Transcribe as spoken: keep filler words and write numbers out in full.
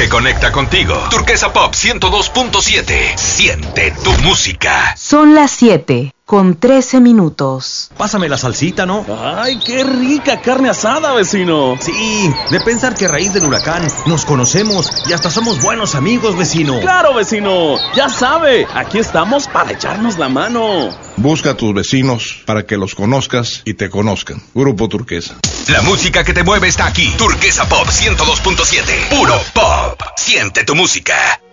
que conecta contigo. Turquesa Pop ciento dos punto siete. Siente tu música. Son las siete con trece minutos. Pásame la salsita, ¿no? ¡Ay, qué rica carne asada, vecino! Sí, de pensar que a raíz del huracán nos conocemos y hasta somos buenos amigos, vecino. ¡Claro, vecino! Ya sabe, aquí estamos para echarnos la mano. Busca a tus vecinos para que los conozcas y te conozcan. Grupo Turquesa. La música que te mueve está aquí. Turquesa Pop ciento dos punto siete. Puro pop. Siente tu música.